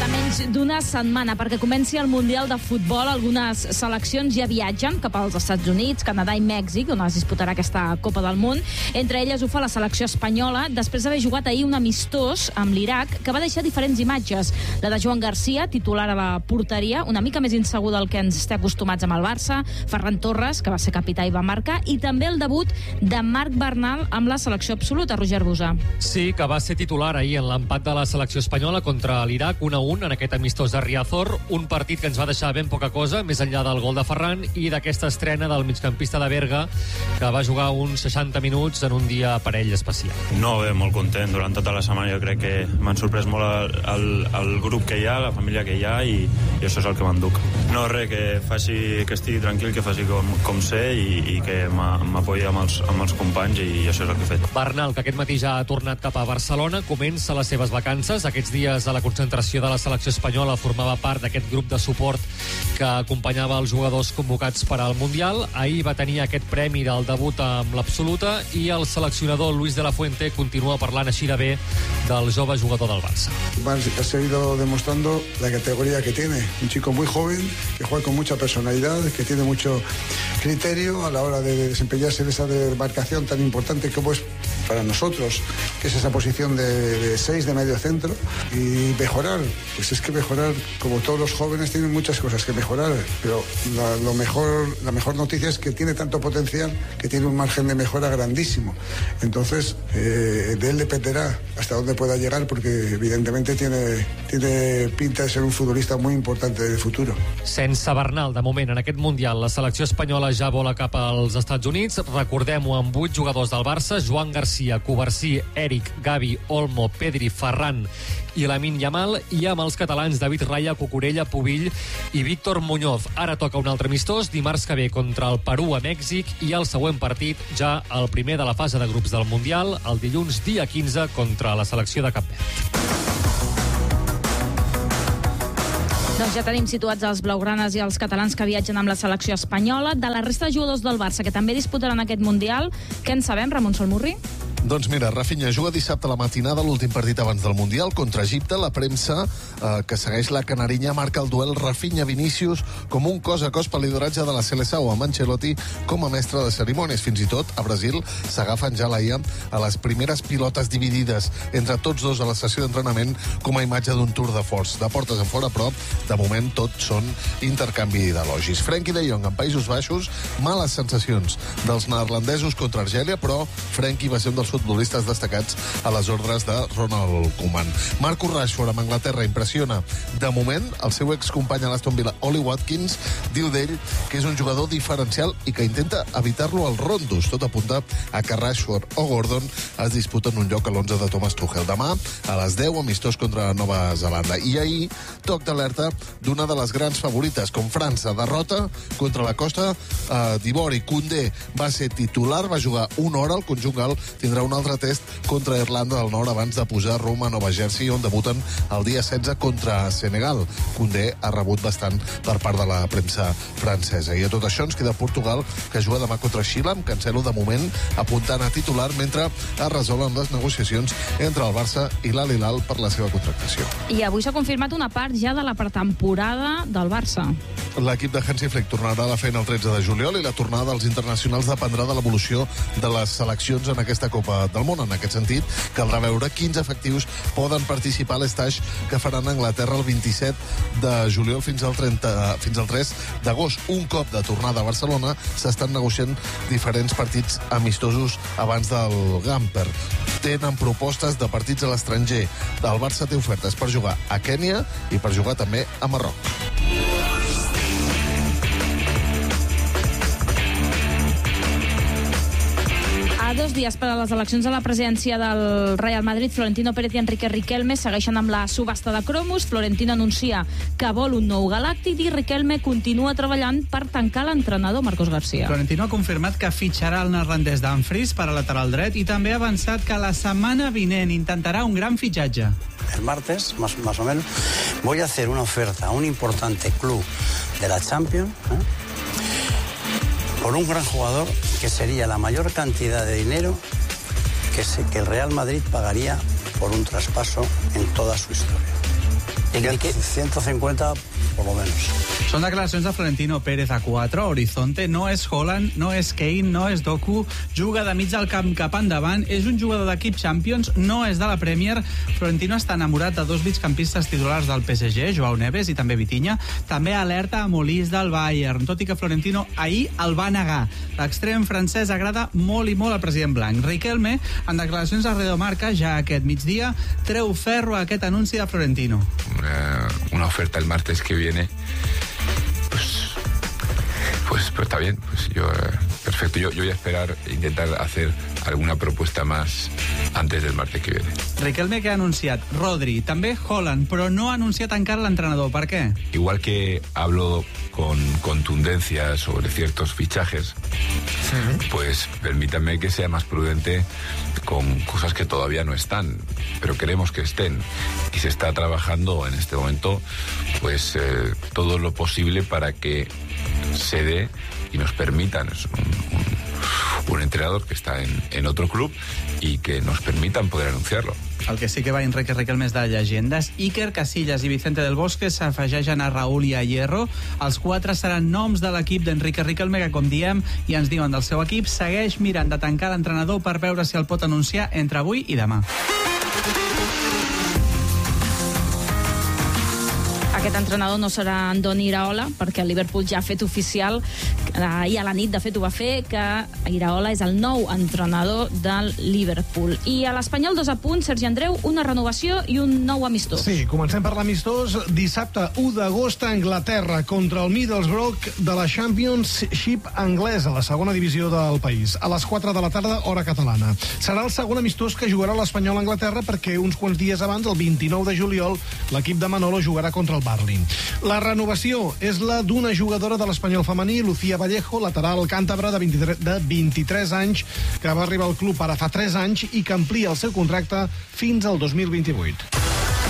menys d'una setmana perquè comenci el Mundial de Futbol. Algunes seleccions ja viatgen cap als Estats Units, Canadà i Mèxic, on es disputarà aquesta Copa del Món. Entre elles ho fa la selecció espanyola, després d'haver jugat ahir un amistós amb l'Iraq, que va deixar diferents imatges. La de Joan Garcia, titular a la porteria, una mica més insegur del que ens té acostumats amb el Barça, Ferran Torres, que va ser capità i va marcar, i també el debut de Marc Bernal amb la selecció absoluta, Roger Busa. Sí, que va ser titular ahir en l'empat de la selecció espanyola contra l'Iraq, 1-1 en aquest amistós de Riazor, un partit que ens va deixar ben poca cosa, més enllà del gol de Ferran i d'aquesta estrena del migcampista de Berga, que va jugar uns 60 minuts en un dia per ell especial. No, bé, molt content. Durant tota la setmana jo crec que m'han sorprès molt el grup que hi ha, la família que hi ha, i això és el que m'enduc. No, res, que estigui tranquil, que faci com sé i que m'apoyi amb els companys, i això és el que he fet. Bernal, que aquest matí ja ha tornat cap a Barcelona, comença les seves vacances. Aquests dies a la concentració de la selecció espanyola formava part d'aquest grup de suport que acompanyava els jugadors convocats per al Mundial. Ahir va tenir aquest premi del debut amb l'absoluta i el seleccionador Luis de la Fuente continua parlant així de bé del jove jugador del Barça. Ha seguido demostrando la categoría que tiene. Un chico muy joven, que juega con mucha personalidad, que tiene mucho criterio a la hora de desempeñarse en esa demarcación tan importante como es para nosotros, que es esa posición de 6 de medio centro, y mejorar. Pues es que mejorar, como todos los jóvenes, tienen muchas cosas que mejorar, pero la mejor noticia es que tiene tanto potencial que tiene un margen de mejora grandísimo. Entonces, de él dependerá hasta dónde pueda llegar, porque evidentemente tiene pinta de ser un futbolista muy importante del futuro. Sense Bernal, de moment, en aquest Mundial, la selecció espanyola ja vola cap als Estats Units. Recordem-ho, amb 8 jugadors del Barça: Joan Garcia, Covarsí, Eric, Gavi, Olmo, Pedri, Ferran i Lamine Yamal, i amb els catalans David Raya, Cucurella, Pubill i Víctor Muñoz. Ara toca un altre amistós, dimarts que ve contra el Perú a Mèxic, i el següent partit, ja el primer de la fase de grups del Mundial, el dilluns dia 15 contra la selecció de Cap Verd. Doncs ja tenim situats els blaugranes i els catalans que viatgen amb la selecció espanyola. De la resta de jugadors del Barça que també disputaran aquest Mundial, què en sabem, Ramon Solmurri? Doncs mira, Rafinha juga dissabte a la matinada l'últim partit abans del Mundial contra Egipte. La premsa que segueix la canarinya marca el duel Rafinha-Vinícius com un cos a cos pel lideratge de la Seleção, amb Ancelotti com a mestre de cerimònies. Fins i tot a Brasil s'agafen ja la IA a les primeres pilotes dividides entre tots dos a la sessió d'entrenament com a imatge d'un tour de force. De portes en fora, però de moment tot són intercanvi d'elogis. Frenkie de Jong en Països Baixos, males sensacions dels neerlandesos contra Argèlia, però Frenkie va ser un dels futbolistes destacats a les ordres de Ronald Koeman. Marcus Rashford amb Anglaterra impressiona. De moment, el seu excompany a l'Aston Villa, Oli Watkins, diu d'ell que és un jugador diferencial i que intenta evitar-lo als rondos. Tot apunta a que Rashford o Gordon es disputen un lloc a l'11 de Thomas Tuchel. Demà, a les 10, amistós contra Nova Zelanda. I ahir, toc d'alerta d'una de les grans favorites, com França, derrota contra la Costa d'Ivori. Koundé va ser titular, va jugar una hora, el conjunt gal tindrà un altre test contra Irlanda del Nord abans de pujar rumb a Nova Jersey, on debuten el dia 16 contra Senegal. Koundé ha rebut bastant per part de la premsa francesa. I a tot això ens queda Portugal, que juga demà contra Xile, amb Cancelo de moment apuntant a titular, mentre es resolen les negociacions entre el Barça i l'Al Hilal per la seva contractació. I avui s'ha confirmat una part ja de la pretemporada del Barça. L'equip de Hansi Flick tornarà a la feina el 13 de juliol i la tornada dels internacionals dependrà de l'evolució de les seleccions en aquesta Copa del Món. En aquest sentit, caldrà veure quins efectius poden participar a l'estage que faran a Anglaterra el 27 de juliol fins al 3 d'agost. Un cop de tornada a Barcelona, s'estan negociant diferents partits amistosos abans del Gamper. Tenen propostes de partits a l'estranger. El Barça té ofertes per jugar a Kènia i per jugar també a Marroc. A 2 dies per a les eleccions a la presidència del Real Madrid, Florentino Pérez i Enrique Riquelme segueixen amb la subhasta de cromos. Florentino anuncia que vol un nou galàctic i Riquelme continua treballant per tancar l'entrenador Marcos García. Florentino ha confirmat que fitxarà el neerlandès Dumfries per a lateral dret i també ha avançat que la setmana vinent intentarà un gran fitxatge. El martes, más o menos, voy a hacer una oferta a un importante club de la Champions, por un gran jugador que sería la mayor cantidad de dinero que el Real Madrid pagaría por un traspaso en toda su historia. Y que 150 por lo menos. Són declaracions de Florentino Pérez a 4. Horizonte no és Haaland, no és Kane, no és Doku. Juga de mig del camp cap endavant. És un jugador d'equip Champions, no és de la Premier. Florentino està enamorat de dos migcampistes titulars del PSG, Joao Neves i també Vitinha. També alerta a Molís del Bayern, tot i que Florentino ahir el va negar. L'extrem francès agrada molt i molt al president blanc. Riquelme, en declaracions a Radio Marca, ja aquest migdia, treu ferro a aquest anunci de Florentino. Una oferta el martes que viene, pues está bien, pues perfecto. Yo voy a esperar, intentar hacer alguna propuesta más antes del martes que viene. Riquelme, que ha anunciat Rodri, també Haaland, però no ha anunciat encara l'entrenador. Per què? Igual que hablo con contundencia sobre ciertos fichajes, pues permítanme que sea más prudente con cosas que todavía no están, pero queremos que estén. Y se está trabajando en este momento pues todo lo posible para que se dé y nos permitan un entrenador que está en otro club y que nos permitan poder anunciarlo. El que sí que va Enrique Riquelme és de llegendes. Iker Casillas i Vicente del Bosque s'afegeixen a Raúl i a Hierro. Els quatre seran noms de l'equip d'Enrique Riquelme, que, com diem, i ens diuen del seu equip, segueix mirant de tancar l'entrenador per veure si el pot anunciar entre avui i demà. Aquest entrenador no serà Andoni Iraola, perquè el Liverpool ja ha fet oficial, ahir a la nit, de fet ho va fer, que Iraola és el nou entrenador del Liverpool. I a l'Espanyol, 2 punts, Sergi Andreu, una renovació i un nou amistós. Sí, comencem per l'amistós. Dissabte 1 d'agost a Anglaterra contra el Middlesbrough de la Championship anglesa, la segona divisió del país, a les 4 de la tarda, hora catalana. Serà el segon amistós que jugarà l'Espanyol a Anglaterra, perquè uns quants dies abans, el 29 de juliol, l'equip de Manolo jugarà contra el Barley. La renovació és la d'una jugadora de l'Espanyol femení, Lucía Vallejo, lateral càntabra de 23 anys, que va arribar al club ara fa 3 anys i que amplia el seu contracte fins al 2028.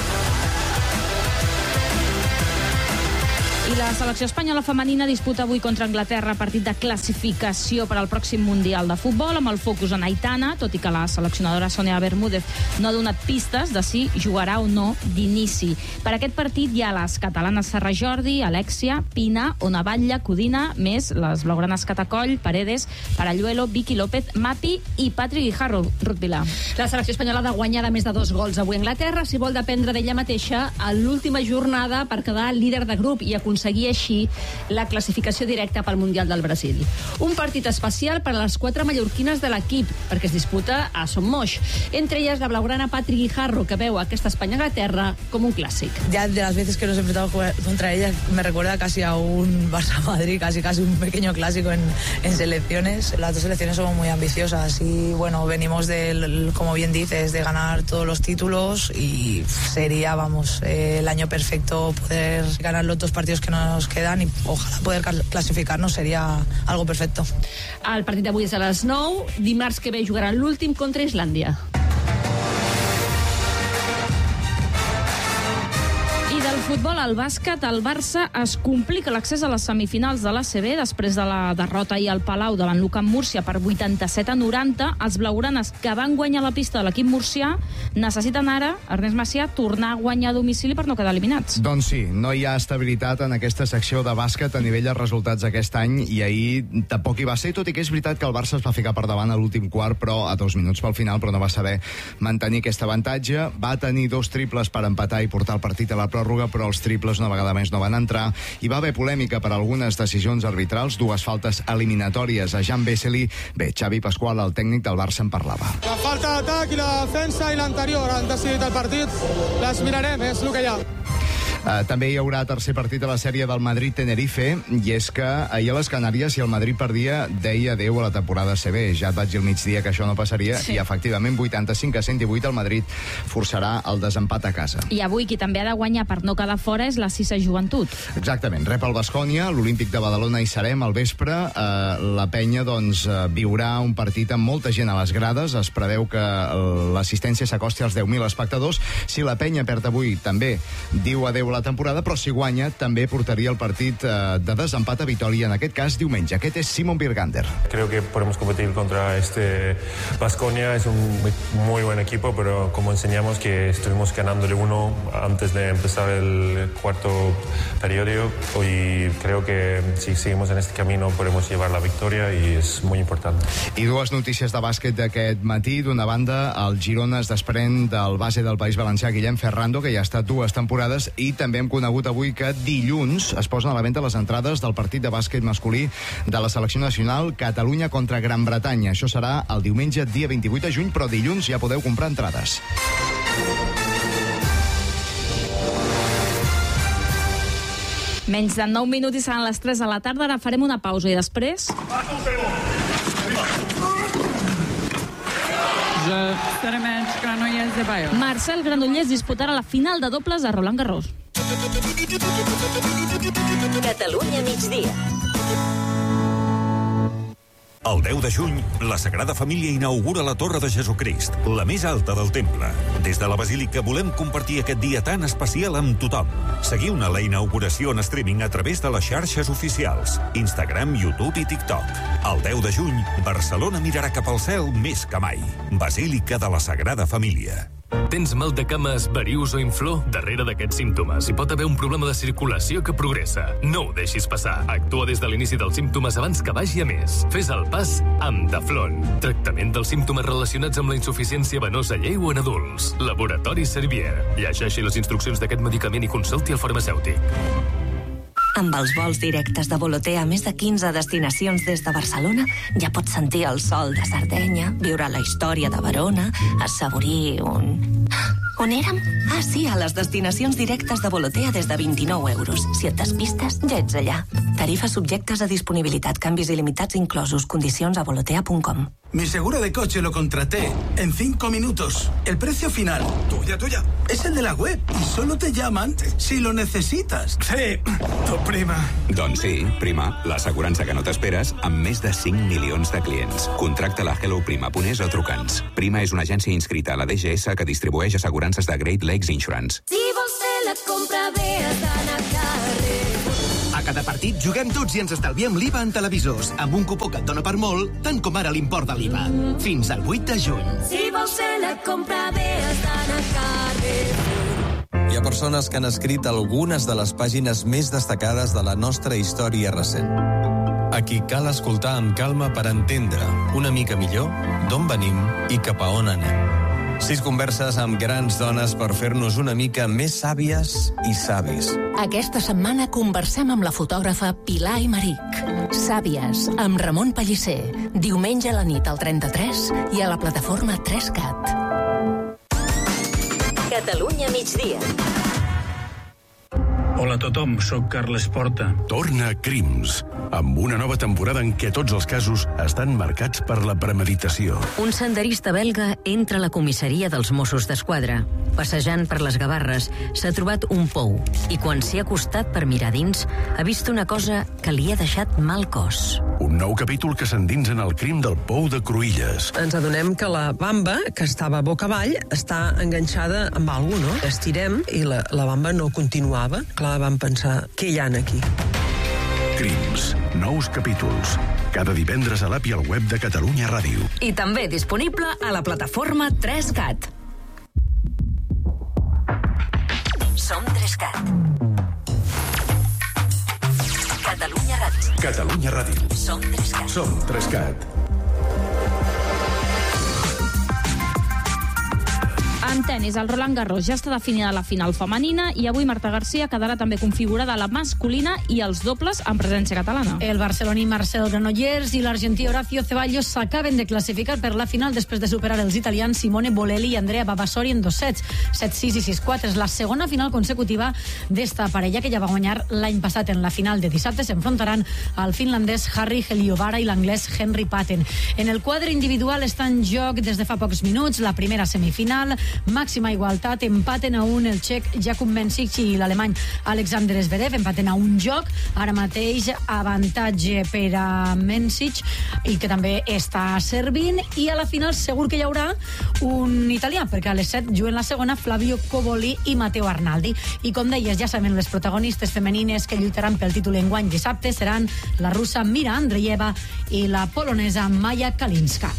I la selecció espanyola femenina disputa avui contra Anglaterra partit de classificació per al pròxim Mundial de Futbol, amb el focus en Aitana, tot i que la seleccionadora Sonia Bermúdez no ha donat pistes de si jugarà o no d'inici. Per aquest partit hi ha les catalanes Serra Jordi, Alexia, Pina, Ona Batlle, Codina, més les blaugranes Catacoll, Paredes, Paralluelo, Vicky López, Mapi i Patri Guijarro. Ruth Vilà. La selecció espanyola ha de guanyar de més de 2 gols avui a Anglaterra si vol dependre d'ella mateixa a l'última jornada per quedar líder de grup i aconseguir així la classificació directa pel Mundial del Brasil. Un partit especial per a les 4 mallorquines de l'equip, perquè es disputa a Son Moix. Entre ellas la blaugrana Patri Guijarro, que veu aquesta Espanya-Anglaterra com un clàssic. Ya de las veces que nos he enfrentado contra ella me recuerda casi a un Barça-Madrid, casi un pequeño clásico en selecciones. Las dos selecciones somos muy ambiciosas y bueno, venimos del, como bien dices, de ganar todos los títulos y sería, el año perfecto poder ganar los 2 partidos que nos quedan y ojalá poder clasificarnos sería algo perfecto. El partit d'avui és a les 9, dimarts que ve jugarà l'últim contra Islàndia. Del futbol al bàsquet, el Barça es complica l'accés a les semifinals de l'ACB després de la derrota ahir al Palau davant l'UCAM Múrcia per 87-90. Els blaugranes, que van guanyar la pista de l'equip murcià, necessiten ara, Ernest Macià, tornar a guanyar a domicili per no quedar eliminats. Doncs sí, no hi ha estabilitat en aquesta secció de bàsquet a nivell de resultats aquest any i ahir tampoc hi va ser, tot i que és veritat que el Barça es va ficar per davant a l'últim quart, però a 2 minuts pel final, però no va saber mantenir aquest avantatge. Va tenir 2 triples per empatar i portar el partit a la pròrroga, però els triples una vegada més no van entrar. Hi va haver polèmica per algunes decisions arbitrals, 2 faltes eliminatòries a Jan Vesely. Bé, Xavi Pasqual, el tècnic del Barça, en parlava. La falta d'atac i la defensa i l'anterior han decidit el partit, les mirarem, és el que hi ha. També hi haurà tercer partit a la sèrie del Madrid-Tenerife, i és que ahir a les Canàries, si el Madrid perdia, deia adeu a la temporada CB. Ja et vaig dir al migdia que això no passaria, sí. I efectivament 85-118 el Madrid forçarà el desempat a casa. I avui qui també ha de guanyar per no quedar fora és la Sisa Joventut. Exactament, rep el Baskonia, l'Olímpic de Badalona hi serem al vespre. La penya viurà un partit amb molta gent a les grades, es preveu que l'assistència s'acosti als 10.000 espectadors. Si la penya perd avui, també diu adeu 0 la temporada, però si guanya també portaria el partit de desempat a Vitòria, en aquest cas diumenge. Aquest és Simon Birgander. Creo que podemos competir contra este Baskonia, es un muy buen equipo, pero como enseñamos que estuvimos ganándole 1 antes de empezar el cuarto periodo, y creo que si seguimos en este camino podemos llevar la victoria y es muy importante. I dues notícies de bàsquet d'aquest matí. D'una banda, el Girona es desprèn del base del País Valencià, Guillem Ferrando, que ja ha estat 2 temporades, i també hem conegut avui que dilluns es posen a la venda les entrades del partit de bàsquet masculí de la selecció nacional Catalunya contra Gran Bretanya. Això serà el diumenge, dia 28 de juny, però dilluns ja podeu comprar entrades. Menys de 9 minuts i seran les 3 de la tarda. Ara farem una pausa i després... Marcel Granollers disputarà la final de dobles a Roland Garros. Catalunya migdia. El 10 de juny, la Sagrada Família inaugura la Torre de Jesucrist, la més alta del temple. Des de la Basílica volem compartir aquest dia tan especial amb tothom. Seguiu-ne la inauguració en streaming a través de les xarxes oficials, Instagram, YouTube i TikTok. El 10 de juny, Barcelona mirarà cap al cel més que mai. Basílica de la Sagrada Família. Tens mal de cames, varius o inflor? Darrere d'aquests símptomes hi pot haver un problema de circulació que progressa. No ho deixis passar. Actua des de l'inici dels símptomes abans que vagi a més. Fes el pas amb Daflon. Tractament dels símptomes relacionats amb la insuficiència venosa lleu en adults. Laboratori Servier. Llegeixi les instruccions d'aquest medicament i consulti el farmacèutic. Amb els vols directes de Volotea a més de 15 destinacions des de Barcelona, ja pots sentir el sol de Sardenya, viure la història de Verona, assaborir un... On érem? Ah, sí, a les destinacions directes de Volotea des de 29 euros. Si et despistes, ja ets allà. Tarifes subjectes a disponibilitat, canvis il·limitats inclosos, condicions a volotea.com. Mi seguro de coche lo contraté en 5 minutos. El precio final, tuya, es el de la web y solo te llaman si lo necesitas. Sí, tu prima. Doncs sí, Prima, l'assegurança que no t'esperes amb més de 5 milions de clients. Contracta-la a helloprima.es o truca'ns. Prima és una agència inscrita a la DGS que distribueix assegurances de Great Lakes Insurance. Si vols fer la compra bé, has d'anar a carrer. A cada partit juguem tots i ens estalviem l'IVA en televisors, amb un cupó que et dona per molt, tant com ara l'import de l'IVA. Fins al 8 de juny. Si vols fer la compra bé, has d'anar a carrer. Hi ha persones que han escrit algunes de les pàgines més destacades de la nostra història recent. A qui cal escoltar amb calma per entendre una mica millor d'on venim i cap a on anem. 6 converses amb grans dones per fer-nos una mica més sàvies i savis. Aquesta setmana conversem amb la fotògrafa Pilar Aymeric. Sàvies, amb Ramon Pellicer. Diumenge a la nit al 33 i a la plataforma 3CAT. Catalunya migdia. Hola a tothom, sóc Carles Porta. Torna Crims, amb una nova temporada en què tots els casos estan marcats per la premeditació. Un senderista belga entra a la comissaria dels Mossos d'Esquadra. Passejant per les Gavarres, s'ha trobat un pou i quan s'hi ha acostat per mirar dins, ha vist una cosa que li ha deixat mal cos. Un nou capítol que s'endinsa en el crim del pou de Cruïlles. Ens adonem que la bamba, que estava boca avall, està enganxada amb alguna cosa, no? Estirem i la bamba no continuava. Clar, vam pensar, què hi ha aquí? Crims, nous capítols. Cada divendres a l'app i al web de Catalunya Ràdio. I també disponible a la plataforma 3CAT. Som 3CAT. Catalunya Ràdio. Catalunya Ràdio. Som 3CAT. Som 3CAT. En tenis, el Roland Garros ja està definida la final femenina i avui Marta García quedarà també configurada la masculina i els dobles en presència catalana. El barceloní Marcel Granollers i l'argentí Horacio Ceballos s'acaben de classificar per la final després de superar els italians Simone Bolelli i Andrea Vavassori en 2 sets, 7-6 i 6-4. És la segona final consecutiva d'esta parella que ja va guanyar l'any passat. En la final de dissabte s'enfrontaran al finlandès Harri Heliovara i l'anglès Henry Patten. En el quadre individual està en joc des de fa pocs minuts la primera semifinal. màxima igualtat. Empaten a 1 el txec Jakub Mensik i l'alemany Alexander Zverev. Empaten a un joc. Ara mateix avantatge per a Mensik, i que també està servint. I a la final segur que hi haurà un italià, perquè a les 7 juguen la segona Flavio Cobolli i Matteo Arnaldi. I com deies, ja saben, les protagonistes femenines que lluitaran pel títol enguany dissabte seran la russa Mira Andreeva i la polonesa Maja Kalinska.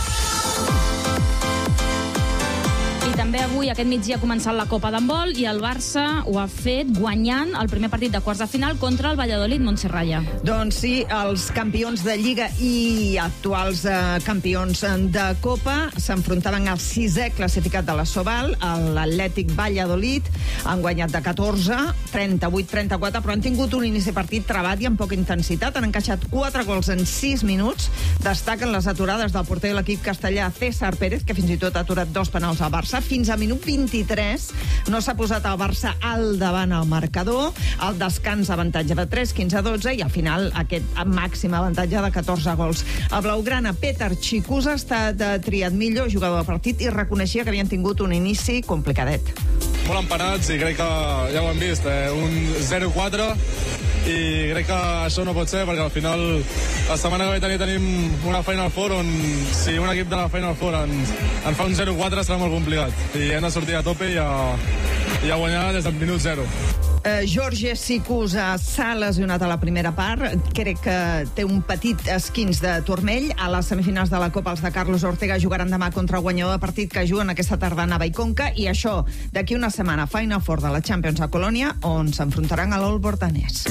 I també avui, aquest migdia, ha començat la Copa d'handbol i el Barça ho ha fet guanyant el primer partit de quarts de final contra el Valladolid. Montse Raya. Doncs sí, els campions de Lliga i actuals campions de Copa s'enfrontaven al 6è classificat de la Sobal, l'Atlètic Valladolid. Han guanyat de 14, 38-34, però han tingut un inici de partit trebat i amb poca intensitat. Han encaixat 4 gols en 6 minuts. Destaquen les aturades del porter de l'equip castellà, César Pérez, que fins i tot ha aturat 2 penals al Barça. Fins a minut 23 no s'ha posat el Barça al davant al marcador. Al descans avantatge de 3, 15-12, i al final aquest màxim avantatge de 14 gols. El blaugrana Petar Čikuz ha estat triat millor jugador del partit i reconeixia que havien tingut un inici complicadet. Molt empanats i crec que ja ho hem vist, un 0-4, i crec que això no pot ser, perquè al final la setmana que ve tenim una Final Four on si un equip de la Final Four en fa un 0-4 serà molt complicat, i hem de sortir a tope i a guanyar des del minut 0. Jorge Čikuz s'ha lesionat a la primera part. Crec que té un petit esquinç de turmell. A les semifinals de la Copa, els de Carlos Ortega jugaran demà contra el guanyador de partit que juguen aquesta tarda a Navaconca, i això d'aquí una setmana, Final Four de la Champions a Colònia, on s'enfrontaran a l'Old Bordanès.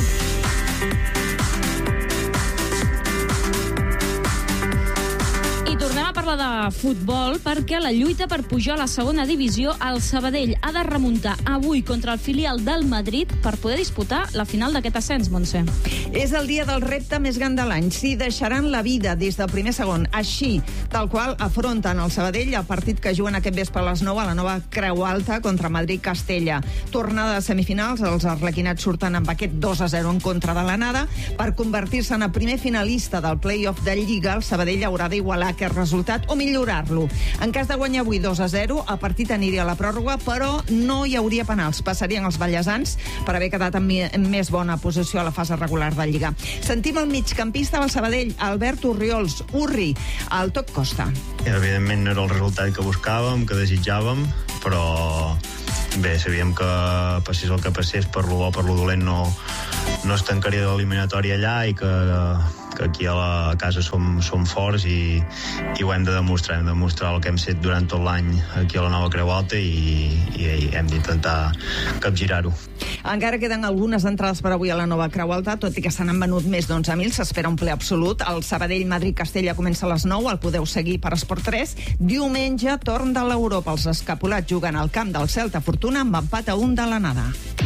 Tornem a parlar de futbol, perquè la lluita per pujar a la segona divisió, el Sabadell ha de remuntar avui contra el filial del Madrid per poder disputar la final d'aquest ascens, Montse. És el dia del repte més gran de l'any. S'hi deixaran la vida des del primer segon. Així, tal qual, afronten el Sabadell el partit que juguen aquest vespre a les 9 a la nova Creu Alta contra Madrid-Castella. Tornada de semifinals, els arlequinats surten amb aquest 2-0 en contra de l'anada. Per convertir-se en el primer finalista del play-off de Lliga, el Sabadell haurà d'igualar aquest resultat o millorar-lo. En cas de guanyar avui 2-0, el partit aniria a la pròrroga, però no hi hauria penals. Passarien els ballesans per haver quedat en més bona posició a la fase regular de Lliga. Sentim el migcampista del Sabadell, Albert Urriols. Urri, el tot costa. Evidentment no era el resultat que buscàvem, que desitjàvem, però bé, sabíem que passés el que passés, per lo bo, per lo dolent, no es tancaria de l'eliminatòria allà, i que aquí a casa som forts i ho hem de demostrar. Hem de demostrar el que hem fet durant tot l'any aquí a la nova Creu Alta, i hem d'intentar capgirar-ho. Encara queden algunes entrades per avui a la nova Creu Alta, tot i que se n'han venut més d'11.000, s'espera un ple absolut. El Sabadell-Madrid-Castella comença a les 9, el podeu seguir per Esport 3. Diumenge, torn de l'Europa. Els escapulats juguen al camp del Celta Fortuna amb empat a 1 de l'anada.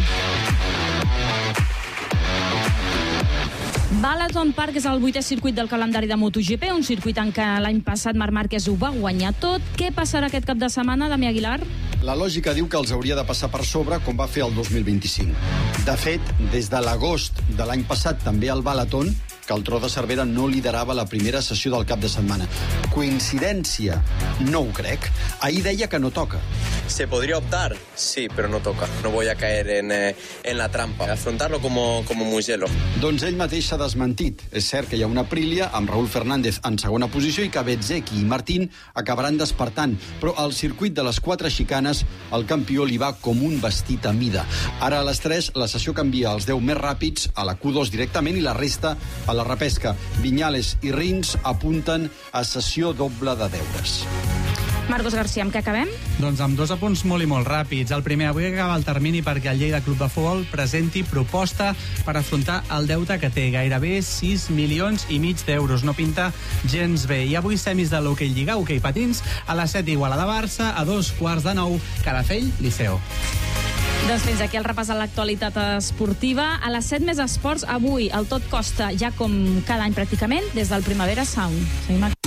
Balaton Park és el 8è circuit del calendari de MotoGP, un circuit en què l'any passat Marc Márquez ho va guanyar tot. Què passarà aquest cap de setmana, Damià Aguilar? La lògica diu que els hauria de passar per sobre, com va fer el 2025. De fet, des de l'agost de l'any passat, també el Balaton, que el Tro de Cervera no liderava la primera sessió del cap de setmana. Coincidència? No ho crec. Ahir deia que no toca. ¿Se podría optar? Sí, pero no toca. No voy a caer en la trampa. Afrontarlo como Mugello. Doncs ell mateix s'ha desmentit. És cert que hi ha una Aprilia amb Raúl Fernández en segona posició i que Bezzecchi i Martín acabaran despertant. Però al circuit de les 4 xicanes el campió li va com un vestit a mida. Ara a les 3 la sessió canvia als 10 més ràpids a la Q2 directament i la resta a la repesca. Viñales i Rins apunten a sessió doble de deures. Marcos García, amb què acabem? Doncs amb 2 apunts molt i molt ràpids. El primer, avui acaba el termini perquè el Lleida Club de Futbol presenti proposta per afrontar el deute que té, gairebé 6,5 milions d'euros. No pinta gens bé. I avui semis de l'Hockey Lliga, Hockey Patins, a les 7 Igualada Barça, a 2:15, Calafell, Liceo. Doncs fins aquí el repàs a l'actualitat esportiva. A les 7 més esports, avui el tot costa, ja com cada any pràcticament, des del Primavera Sound. Seguim aquí.